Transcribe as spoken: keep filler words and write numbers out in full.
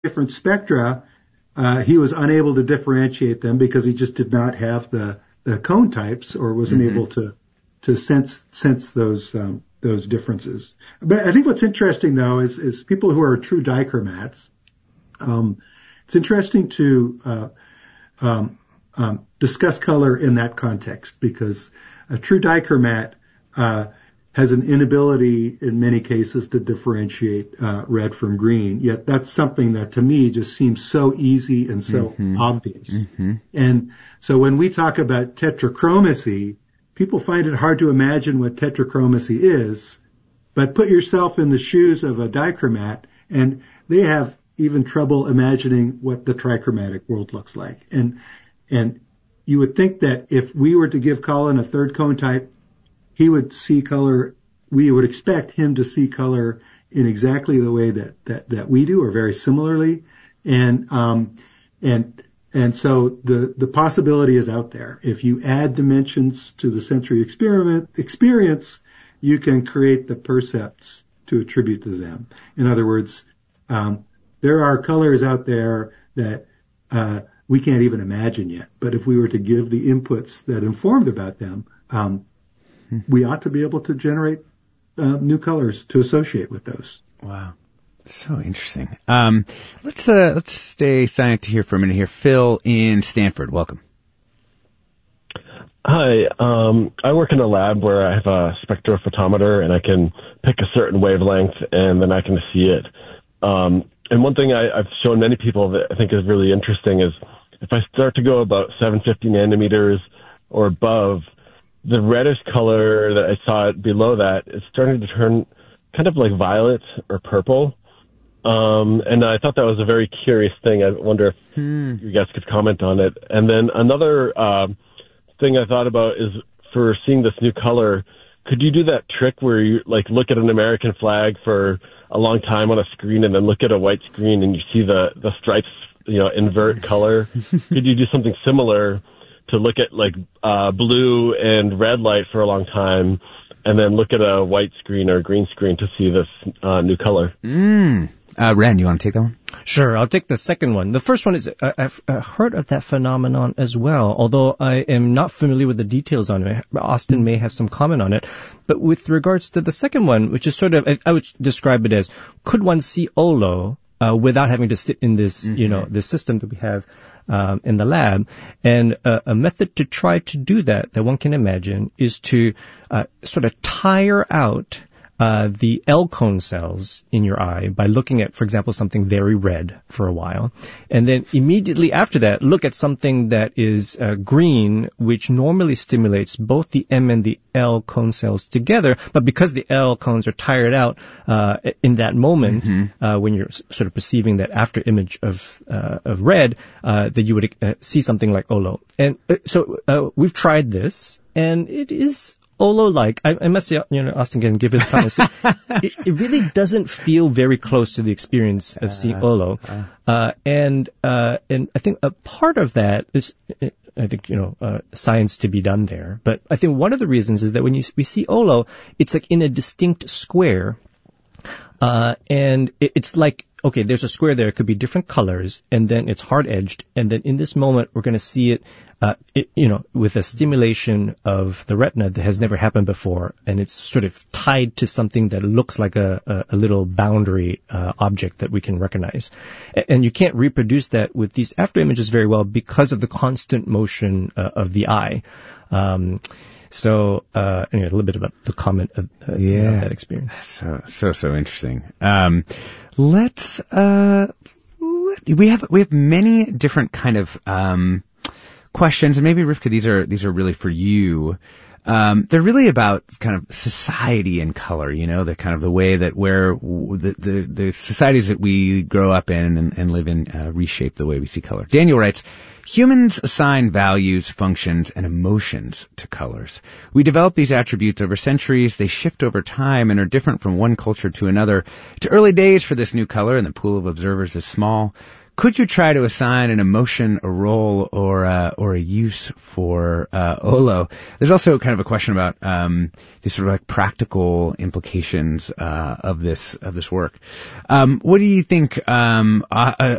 different spectra, uh, he was unable to differentiate them because he just did not have the, the cone types or wasn't mm-hmm. able to, to sense, sense those, um, those differences. But I think what's interesting though is, is people who are true dichromats, um, it's interesting to, uh, um, um, discuss color in that context because a true dichromat, uh, has an inability in many cases to differentiate uh, red from green. Yet that's something that to me just seems so easy and so mm-hmm. obvious. Mm-hmm. And so when we talk about tetrachromacy, people find it hard to imagine what tetrachromacy is, but put yourself in the shoes of a dichromat and they have even trouble imagining what the trichromatic world looks like. And, and you would think that if we were to give Colin a third cone type, he would see color, we would expect him to see color in exactly the way that, that, that we do or very similarly. And, um, and, and so the, the possibility is out there. If you add dimensions to the sensory experiment, experience, you can create the percepts to attribute to them. In other words, um, there are colors out there that, uh, we can't even imagine yet. But if we were to give the inputs that informed about them, um, we ought to be able to generate uh, new colors to associate with those. Wow. So interesting. Um, let's, uh, let's stay silent here for a minute here. Phil in Stanford, welcome. Hi. Um, I work in a lab where I have a spectrophotometer and I can pick a certain wavelength and then I can see it. Um, and one thing I, I've shown many people that I think is really interesting is if I start to go about seven hundred fifty nanometers or above, the reddish color that I saw below that is starting to turn kind of like violet or purple. Um, and I thought that was a very curious thing. I wonder if hmm. you guys could comment on it. And then another uh, thing I thought about is for seeing this new color, could you do that trick where you like look at an American flag for a long time on a screen and then look at a white screen and you see the, the stripes, you know, invert color? Could you do something similar to look at like uh blue and red light for a long time and then look at a white screen or a green screen to see this uh new color? Mm. Uh, Ren, you want to take that one? Sure, I'll take the second one. The first one is, uh, I've uh, heard of that phenomenon as well, although I am not familiar with the details on it. Austin may have some comment on it. But with regards to the second one, which is sort of, I, I would describe it as, could one see Olo uh, without having to sit in this, mm-hmm. you know, this system that we have Um, in the lab, and uh, a method to try to do that, that one can imagine, is to uh, sort of tire out uh, the L cone cells in your eye by looking at, for example, something very red for a while, and then immediately after that, look at something that is uh, green, which normally stimulates both the M and the L cone cells together, but because the L cones are tired out uh, in that moment, mm-hmm. uh, when you're sort of perceiving that after image of uh, of red, uh, that you would uh, see something like Olo. And uh, so uh, we've tried this, and it is Olo-like. I, I must say, you know, Austin can give his comments. it, it really doesn't feel very close to the experience of seeing Olo. Uh, and uh, and I think a part of that is, I think, you know, uh, science to be done there. But I think one of the reasons is that when you we see Olo, it's like in a distinct square. Uh, and it, it's like, okay, there's a square there. It could be different colors, and then it's hard-edged. And then in this moment, we're going to see it, uh, it, you know, with a stimulation of the retina that has never happened before. And it's sort of tied to something that looks like a, a, a little boundary uh, object that we can recognize. And you can't reproduce that with these after images very well because of the constant motion uh, of the eye. Um, So, uh, anyway, a little bit about the comment of, uh, yeah. about that experience. So, so, so interesting. Um, let's, uh, let, we have, we have many different kind of, um, questions, and maybe Rivka, these are, these are really for you. Um, they're really about kind of society and color, you know, the kind of the way that where the, the, the societies that we grow up in and, and live in, uh, reshape the way we see color. Daniel writes, humans assign values, functions, and emotions to colors. We develop these attributes over centuries. They shift over time and are different from one culture to another. It's early days for this new color, and the pool of observers is small. Could you try to assign an emotion, a role, or uh, or a use for uh, Olo? There's also kind of a question about um, the sort of like practical implications uh, of this of this work. Um, what do you think, um, uh,